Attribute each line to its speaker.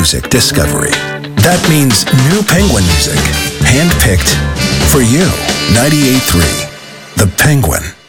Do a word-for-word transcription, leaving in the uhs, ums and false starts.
Speaker 1: music discovery. That means new Penguin music, handpicked for you. ninety-eight point three, The Penguin.